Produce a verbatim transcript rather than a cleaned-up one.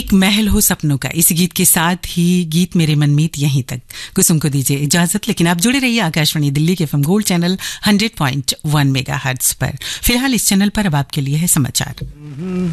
एक महल हो सपनों का, इस गीत के साथ ही गीत मेरे मनमीत यहीं तक। कुसुम को दीजिए इजाजत, लेकिन आप जुड़े रहिए आकाशवाणी दिल्ली के FM gold channel hundred point one megahertz पर। फिलहाल इस चैनल पर अब आपके लिए है समाचार।